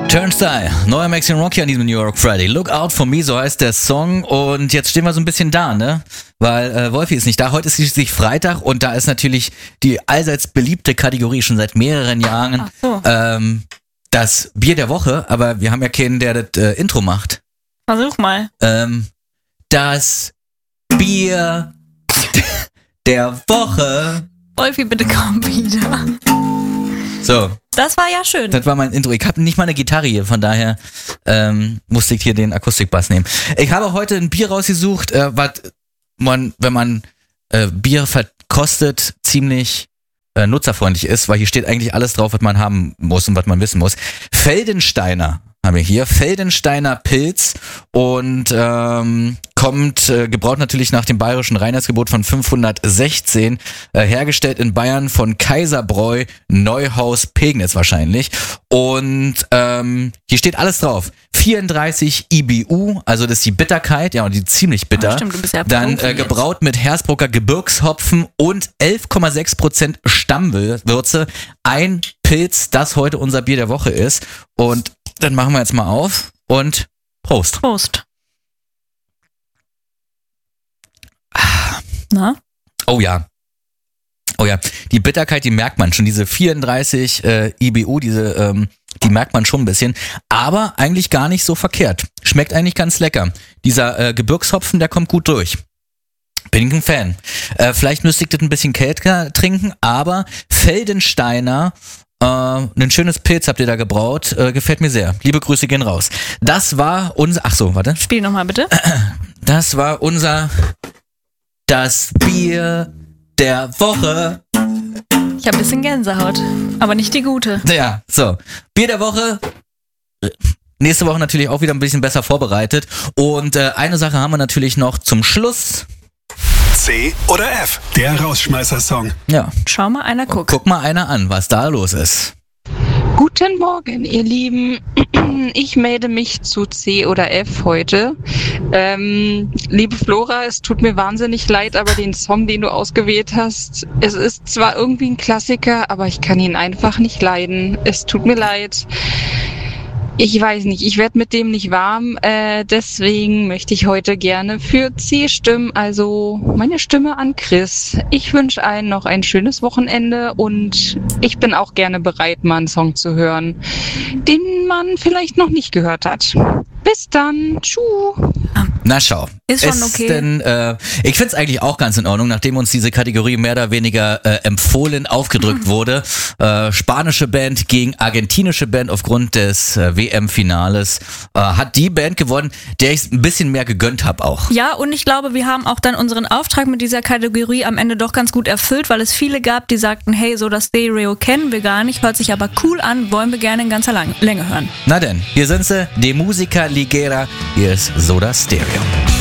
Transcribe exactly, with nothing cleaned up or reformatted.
Turnstile, neuer Maximum Rock hier an diesem New York Friday. Look Out For Me, so heißt der Song. Und jetzt stehen wir so ein bisschen da, ne? Weil äh, Wolfi ist nicht da. Heute ist schließlich Freitag und da ist natürlich die allseits beliebte Kategorie schon seit mehreren Jahren. Ach so. ähm, das Bier der Woche. Aber wir haben ja keinen, der das äh, Intro macht. Versuch mal. Ähm, das Bier der Woche. Wolfi, bitte komm wieder. So. Das war ja schön. Das war mein Intro. Ich habe nicht mal eine Gitarre hier, von daher ähm, musste ich hier den Akustikbass nehmen. Ich habe heute ein Bier rausgesucht, äh, was man, wenn man äh, Bier verkostet, ziemlich äh, nutzerfreundlich ist, weil hier steht eigentlich alles drauf, was man haben muss und was man wissen muss. Feldensteiner haben wir hier. Feldensteiner Pilz und ähm, kommt, äh, gebraut natürlich nach dem bayerischen Reinheitsgebot von fünfhundertsechzehn, äh, hergestellt in Bayern von Kaiserbräu Neuhaus Pegnitz wahrscheinlich. Und ähm, hier steht alles drauf. vierunddreißig I B U, also das ist die Bitterkeit, ja, und die ziemlich bitter. Ah, stimmt, du bist ja Dann äh, gebraut mit Hersbrucker Gebirgshopfen und elf Komma sechs Prozent Stammwürze. Ein Pilz, das heute unser Bier der Woche ist. Und dann machen wir jetzt mal auf und Prost. Prost. Na? Oh ja. Oh ja. Die Bitterkeit, die merkt man schon. Diese vierunddreißig äh, I B U, diese, ähm, die merkt man schon ein bisschen. Aber eigentlich gar nicht so verkehrt. Schmeckt eigentlich ganz lecker. Dieser äh, Gebirgshopfen, der kommt gut durch. Bin ich ein Fan. Äh, vielleicht müsste ich das ein bisschen kälter trinken, aber Feldensteiner, äh, ein schönes Pilz habt ihr da gebraut. Äh, gefällt mir sehr. Liebe Grüße gehen raus. Das war unser... Ach so, warte. Spiel nochmal bitte. Das war unser... Das Bier der Woche. Ich habe ein bisschen Gänsehaut, aber nicht die gute. Ja, so. Bier der Woche. Nächste Woche natürlich auch wieder ein bisschen besser vorbereitet. Und äh, eine Sache haben wir natürlich noch zum Schluss. C oder F, der Rausschmeißer-Song. Ja. Schau mal einer guckt. Guck mal einer an, was da los ist. Guten Morgen, ihr Lieben. Ich melde mich zu C oder F heute. Ähm, liebe Flora, es tut mir wahnsinnig leid, aber den Song, den du ausgewählt hast, es ist zwar irgendwie ein Klassiker, aber ich kann ihn einfach nicht leiden. Es tut mir leid. Ich weiß nicht, ich werde mit dem nicht warm, äh, deswegen möchte ich heute gerne für C stimmen, also meine Stimme an Chris. Ich wünsche allen noch ein schönes Wochenende und ich bin auch gerne bereit, mal einen Song zu hören, den man vielleicht noch nicht gehört hat. Bis dann, tschu. Na schau. Ist schon okay. Denn, äh, ich find's eigentlich auch ganz in Ordnung, nachdem uns diese Kategorie mehr oder weniger äh, empfohlen aufgedrückt wurde. Äh, spanische Band gegen argentinische Band aufgrund des äh, W M-Finales. Äh, hat die Band gewonnen, der ich ein bisschen mehr gegönnt habe auch. Ja, und ich glaube, wir haben auch dann unseren Auftrag mit dieser Kategorie am Ende doch ganz gut erfüllt, weil es viele gab, die sagten, hey, so das Stereo kennen wir gar nicht, hört sich aber cool an, wollen wir gerne in ganzer Lang- Länge hören. Na denn, hier sind sie, die Musica Ligera, hier ist Soda Stereo.